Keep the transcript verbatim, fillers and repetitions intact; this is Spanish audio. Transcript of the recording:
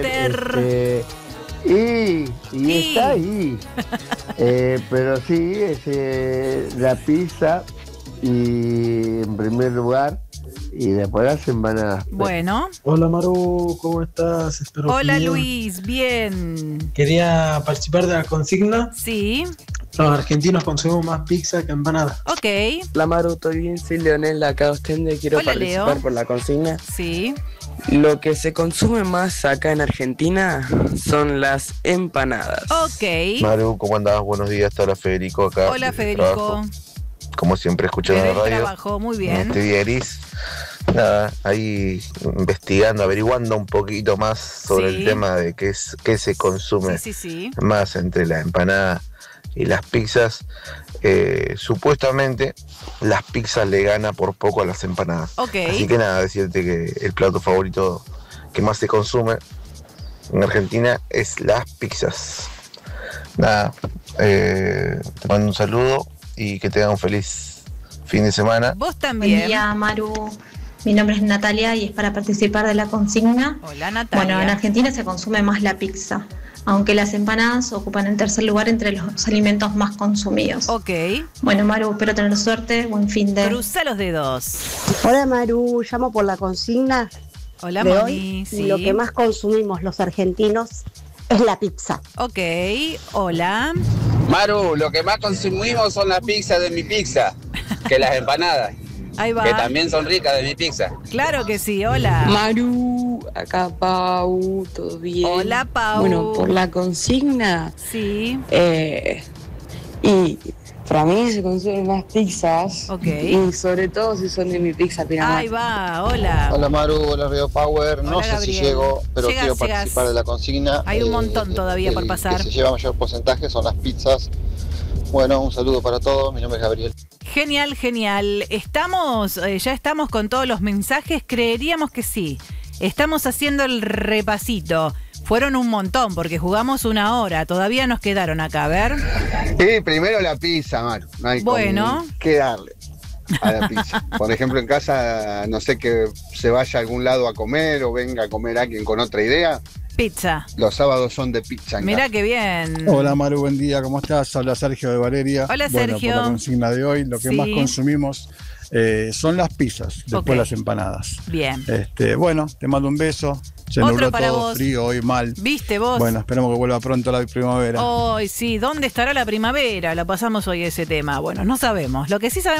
Walter. Este, y, y, Y. está ahí. eh, pero sí, es, eh, la pizza y en primer lugar y después las empanadas. Bueno. Hola Maru, ¿cómo estás? Espero Hola bien. Luis, bien. Quería participar de la consigna. Sí, Los argentinos consumimos más pizza que empanadas. ok. Hola Maru, estoy bien, soy Leonel, acá ostende, quiero Hola, participar Leo. por la consigna. Sí. Lo que se consume más acá en Argentina son las empanadas. Ok. Maru, ¿cómo andás? Buenos días, te habla Federico acá. Hola desde el Federico. trabajo. Como siempre, escuchando Desde la el radio. trabajo, muy En bien. este día gris. Nada, ahí investigando, averiguando un poquito más sobre Sí. el tema de qué, es, qué se consume Sí, sí, sí. más entre la empanada y las pizzas. Eh, supuestamente las pizzas le gana por poco a las empanadas. Ok. Así que nada, decirte que el plato favorito que más se consume en Argentina es las pizzas. Nada, eh, te mando un saludo y que tengan un feliz fin de semana. Vos Buen también. día, Maru. Mi nombre es Natalia y es para participar de la consigna. Hola Natalia. Bueno, en Argentina se consume más la pizza, aunque las empanadas ocupan el tercer lugar entre los alimentos más consumidos. Ok. Bueno, Maru, espero tener suerte. Buen fin de... Cruza los dedos. Hola Maru, llamo por la consigna Hola de Moni. hoy. Sí. Lo que más consumimos los argentinos es la pizza. Ok. Hola. Maru, lo que más consumimos son las pizzas de mi pizza, que las empanadas, Ahí va. que también son ricas de mi pizza. Claro que sí. Hola. Maru, acá Pau, ¿todo bien? Hola, Pau. Bueno, por la consigna, Sí. eh, y para mí se consumen más pizzas, Ok. y sobre todo si son de mi pizza Pinamar. Ahí va. Hola. Hola Maru, hola Río Power. No Hola, sé si Gabriel. llego, pero Llegas, quiero llegas. participar de la consigna. Hay un Eh, montón todavía el por pasar. que se lleva mayor porcentaje son las pizzas. Bueno, un saludo para todos. Mi nombre es Gabriel. Genial, genial. Estamos, eh, ya estamos con todos los mensajes. Creeríamos que sí. Estamos haciendo el repasito. Fueron un montón porque jugamos una hora. Todavía nos quedaron acá. A ver. Sí, primero la pizza, Maru. No hay Bueno. con qué darle a la pizza. Por ejemplo, en casa, no sé, que se vaya a algún lado a comer o venga a comer alguien con otra idea. Pizza. Los sábados son de pizza en Mirá casa. qué bien. Hola Maru, buen día, ¿cómo estás? Habla Sergio de Valeria. Hola, bueno, Sergio. por la consigna de hoy, lo que Sí. más consumimos eh, son las pizzas, después Ok. las empanadas. Bien. Este, bueno, te mando un beso. Se Otro nubló para todo, vos. frío, hoy mal. ¿Viste vos? Bueno, esperemos que vuelva pronto la primavera. Hoy sí, ¿dónde estará la primavera? La pasamos hoy ese tema. Bueno, no sabemos. Lo que sí sabemos